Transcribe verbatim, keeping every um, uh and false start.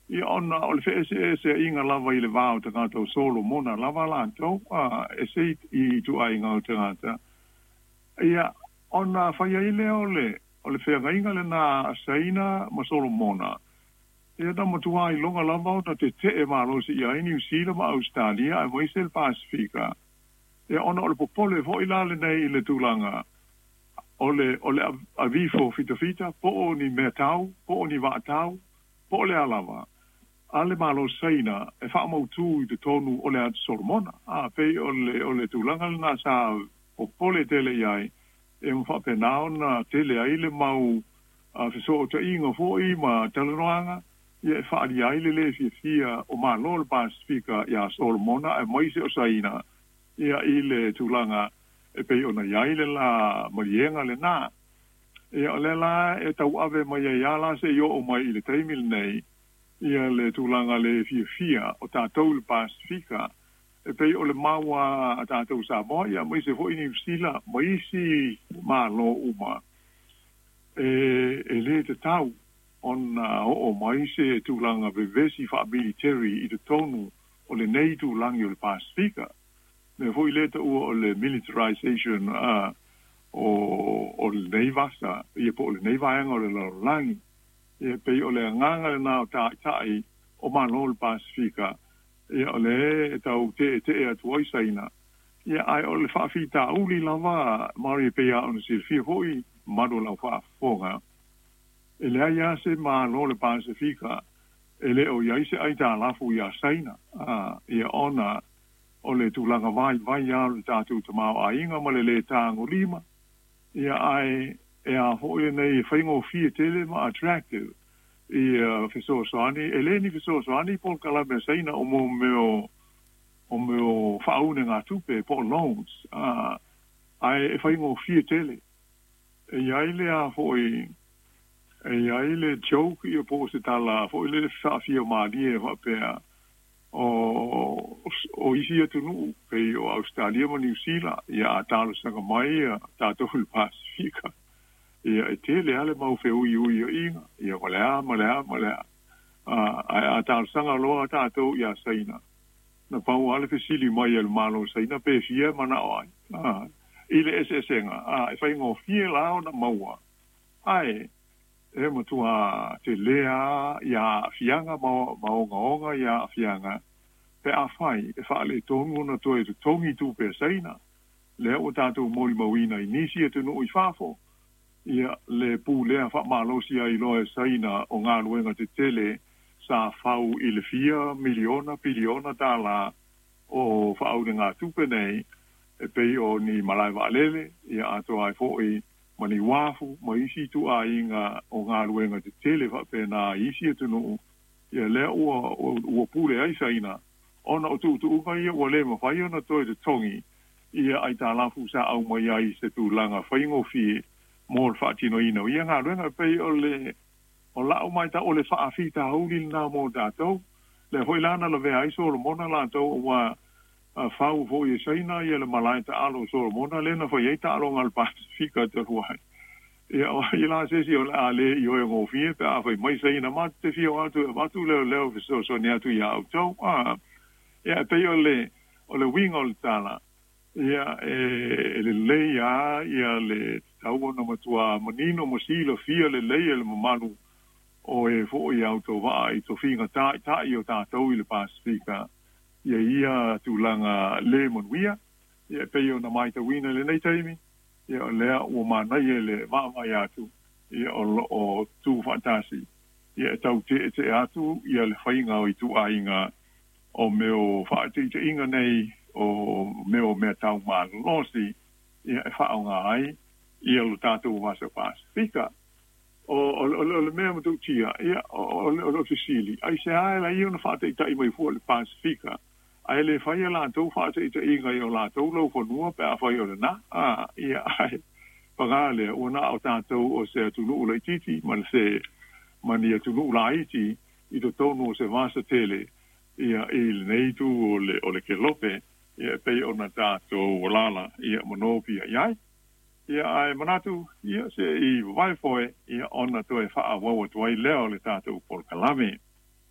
ia ona o le fe ese ese inga lava i le vao te ngātou solo mona lava lantou, a ese i tu ai ngau te ngāta. Ia ona whaia i le o le, o le whea inga le nā saina ma solo mona. Ia da matua i longa lava o te te e marosi i ai New Zealand ma Australia, ai moise le Pasifika. Ia ona o le popole fo i lale nei i le tūlanga. O le, o le avifo fita fita, po o ni mea tau, po o ni wa tau, po o le alawa. Ale malo saina, e wha mau tū i te tonu o le atu Solomona. A, pei o le, o le tūlanga le nā sa popole tele i ai, e mwha pe nao na tele ai le mau a fiso o te inga fo i ma talanoanga, ia e wha ali ai le le fia fia o ma lo le Pasifika ia Solomona, e moise o saina, ia i le tūlanga, e pei ona iai le la marienga le nā. Ia o le la e tau ave mai e ala se yo o mai i le taimil nei, ia le tūlanga le fia fia o tātou le Pasifika, e pei o le maua a tātou Samoa, ia mai se fo ini usila, mai si ma lo uma. E, e le te tau, on o o mai se tūlanga vevesi fa military i te tonu o le nei tūlangi o le Pasifika. Me foi leta ua o le militarization uh, o, o le nei vasa, ia po o le nei vaenga o le lalangi, ia pei o le nganga le nao ta tai o mano le Pasifika, ia o le tau te te e atu oisaina, ia ai o le whaafita uli lava, mari pei a ona silfia hoi, mado lau whaafonga, e le ai ase mano le Pasifika, e le o iaise ai ta lafu ia saina, uh, ia ona, o le tūlanga vai vai a le tātou te mao a inga ma le le tāngo lima. Ia ai e a hoi nei whaingo fia tele ma attractive. I uh, fiso soani, e le ni fiso soani pol kalame saina o mo meo o meo whaune ngā tupe po loans. Uh, ai e whaingo fia tele. E iai le a hoi e iai le joke i a po se tala hoi le whaafia maali e whapea o o isi atu nu pei o Australia ma New Zealand ia talo sanga mai tātou le Pasifika ia e tele ale mau fe ui ui inga ia malea malea malea a talo sanga loa tātou ia saina na pau ale fesili mai el malo saina pe fia mana oai ile ese senga e fai ngo fia lao na maua ai e matua te lea ia fianga ma maonga onga ia fianga pe a fai e fa le tonu na to e tongi tu pe saina le o tatu moli mawina inisi e tunu i fafo ia le pu le fa malosi ai lo e saina o ngā luenga te tele sa fau i le fia miliona biliona tala o fa au ngā tupe nei e pei o ni malai valele ia ato ai fo i mani wafu, ma isi tu a inga o ngā ruenga te tele wha pēnā isi e tunu ia lea ua, ua pule ai saina ona o tu tu unga ia ua le ma whai ona toi te tongi ia ai tā lafu sa au mai ai se tu langa whaingo fie mōr whaatino ina ia ngā ruenga pei o le o lau mai ta o le whaafita hauri nā mō tātou le hoi lana la vea ai Solomona la tau ua a fau fo i saina ia le malai ta alo Solomona lena fo i ta alo ngal Pasifika te ruai. Ia i la sesi o la ale i oe ngō fie pe a fai mai saina ma te fia o atu atu leo leo fiso so ni atu ia au tau. Ia pe o le o le winga o le tala. Ia e le leia ia le tau ona matua manino mosilo fia le leia le mamanu o e fo i auto va i to finga ta ta i o tātou i le Pasifika. Ia ia tūlanga le monuia, ia peo na mai ta wina le nei taimi, ia lea ua manai e le maamai atu, ia o, o tū fantasi, ia tau te te atu, ia le whainga o i tū ainga o meo whaate te inga nei, o meo mea tau maa losi, ia e whaonga ai, ia lo tātou masa Pasifika. O le mea matu tia, ia o le fisili, ai se hae la ia na whaate i tai mai fua le Pasifika, ai le fai la tau fa te te inga i o la tau lau whanua pe a fai o le na a ia ai pagale o na o tātou o se atunu ula ititi man se mani atunu ula iti i to tonu o se vasa tele ia i le neitu o le, o le ke lope ia pei o na tātou o lala ia manopi a iai ia ai manatu ia se i vai foe ia ona toe wha a wawa tuai leo le tātou por kalame